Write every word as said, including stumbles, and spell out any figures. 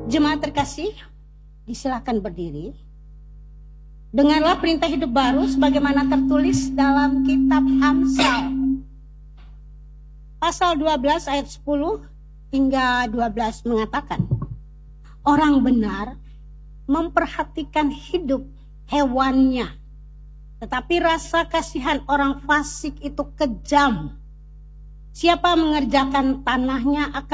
Jemaat terkasih, disilakan berdiri. Dengarlah perintah hidup baru sebagaimana tertulis dalam kitab Amsal. Pasal dua belas ayat sepuluh hingga dua belas mengatakan, orang benar memperhatikan hidup hewannya, tetapi rasa kasihan orang fasik itu kejam. Siapa mengerjakan tanahnya akan